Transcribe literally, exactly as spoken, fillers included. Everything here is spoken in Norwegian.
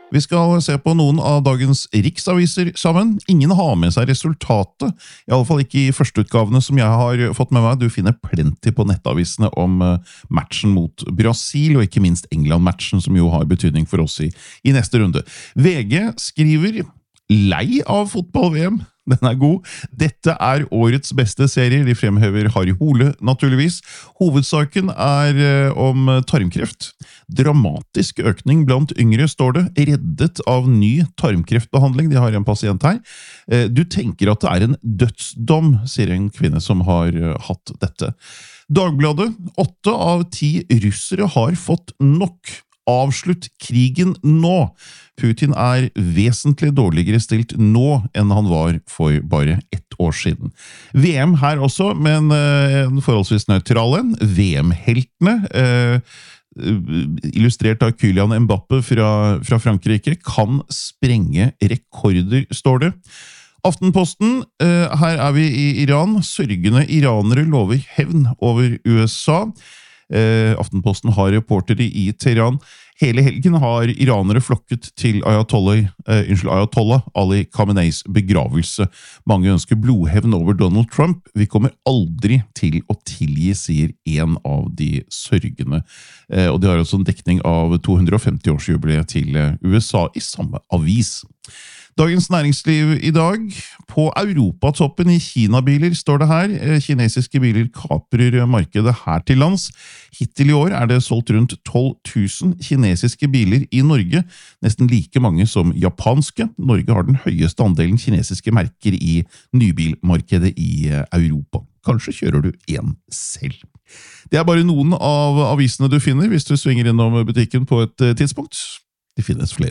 Vi skal se på noen av dagens riksaviser sammen. Ingen har med seg resultatet, i alle fall ikke i førsteutgavene som jeg har fått med meg. Du finner plenty på nettavisene om matchen mot Brasil, og ikke minst England-matchen, som jo har betydning for oss i, i neste runde. V G skriver lei av fotball-V M. Den er god. Dette er årets beste serie. De fremhever Harry Hole, naturligvis. Hovedsaken er om tarmkreft. Dramatisk økning blant yngre, står det. Reddet av ny tarmkreftbehandling. De har en pasient her. Du tenker at det er en dødsdom, sier en kvinne som har hatt dette. Dagbladet. Åtte av ti russere har fått nok. Avslutt krigen nå. Putin er vesentlig dårligere stilt nå enn han var for bare ett år siden. V M her også, men en forholdsvis nøytral en. V M-heltene, eh, illustrert av Kylian Mbappe fra, fra Frankrike, kan sprenge rekorder, står det. Aftenposten, eh, her er vi i Iran. Sørgende iranere lover hevn over U S A. Eh, Aftenposten har reportere i Teheran. Hele helgen har iranere flokket til Ayatollah, eh, unnskyld, Ayatollah Ali Khameneis begravelse. Mange ønsker blodhevn over Donald Trump. Vi kommer aldri til å tilgi, sier en av de sørgende. Eh, og de har også en dekning av to hundre og femti årsjubileet til U S A i samme avis. Dagens Næringsliv i dag. På Europatoppen i Kina-biler står det her. Kinesiske biler kaprer markedet her til lands. Hittil i år er det solgt rundt tolv tusen kinesiske biler i Norge. Nesten like mange som japanske. Norge har den høyeste andelen kinesiske merker i nybilmarkedet i Europa. Kanskje kjører du en selv. Det er bare noen av avisene du finner hvis du svinger innom butikken på et tidspunkt. Det finnes flere.